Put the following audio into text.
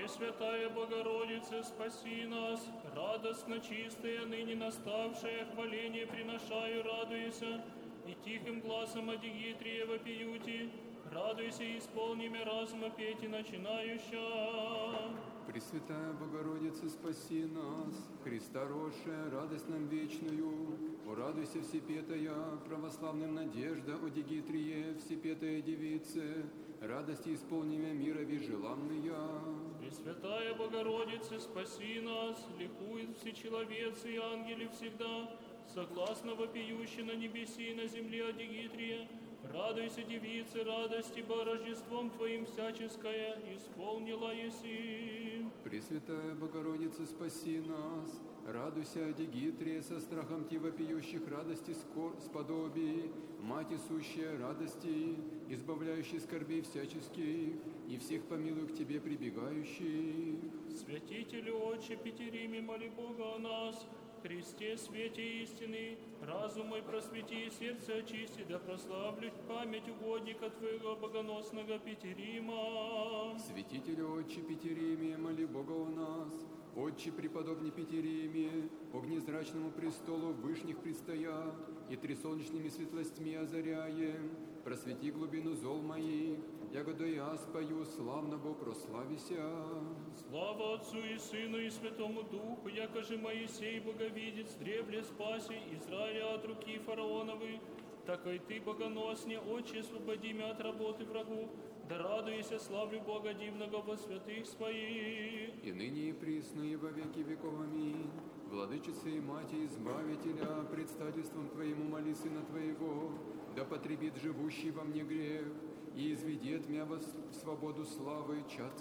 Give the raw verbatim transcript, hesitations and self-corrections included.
Пресвятая Богородице, спаси нас, радостно чистая, ныне наставшая, хваление приношаю, радуйся, и тихим глазом от Дигитрия вопиюти, радуйся, исполними разума пети начинающая. Пресвятая Богородица, спаси нас, Христа росшая, радость нам вечную. О, радуйся, всепетая, православным надежда, о Дигитрие, всепетая девице, радости исполнимя мира желанная. Пресвятая Богородица, спаси нас, ликует всечеловецы и ангели всегда, согласно вопиющей на небеси и на земле о Дигитрия. Радуйся, девице, радости, бо Рождеством Твоим всяческое исполнила еси. Пресвятая Богородица, спаси нас, радуйся, Дигитрия, со страхом Ти вопиющих радости сподобий, Мать сущая радости, избавляющей скорбей всяческих, и всех помилуй к Тебе прибегающих. Святителю, Отче Петериме, моли Бога о нас, Христе, свете истины, разум мой просвети, сердце очисти, да прославлю память угодника Твоего богоносного Петерима. Святителю, Отче Петериме, моли Бога о нас, Отче преподобный Петериме, огнезрачному престолу вышних предстоя, и трисолнечными светлостьми озаряем, просвети глубину зол моих, ягода я спою, славно Бо прославися. Слава Отцу и Сыну и Святому Духу, якоже Моисей боговидец, дребле спаси Израиля от руки фараоновой, так и Ты, богоносне, Отче, освободи меня от работы врагу, да радуйся, славлю Бога дивного во святых своих. И ныне и присно, и во веки веков. Аминь. Владычица и Мать Избавителя, предстательством Твоему моли Сына Твоего, да потребит живущий во мне грех, и изведет меня в свободу славы чад